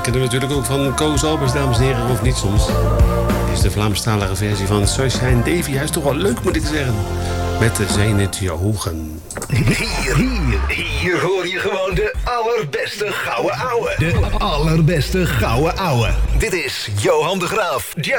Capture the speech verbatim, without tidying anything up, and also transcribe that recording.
kennen we natuurlijk ook van Koos Albers, dames en heren, of niet soms. Dit is de Vlaamstalige versie van Sunshine Davy. Hij is toch wel leuk, moet ik zeggen. Met de Zijn het je ogen. Hier, hier, hier hoor je gewoon de allerbeste gouden ouwe. De allerbeste gouden ouwe. Dit is Johan de Graaf.